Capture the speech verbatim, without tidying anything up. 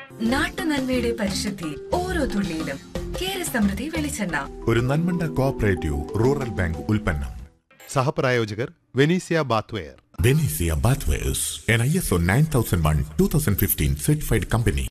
നാട്ടുനന്മയുടെ പരിശുദ്ധി ഓരോ തുള്ളിയിലും. കേരസമൃദ്ധി വെളിച്ചെണ്ണ. ഒരു നന്മണ്ട കോഓപ്പറേറ്റീവ് റൂറൽ ബാങ്ക് ഉൽപ്പന്നം. സഹപ്രായോജകർ Venezia bathware. Venezia Bathwares, an I S O nine thousand one two thousand fifteen certified company.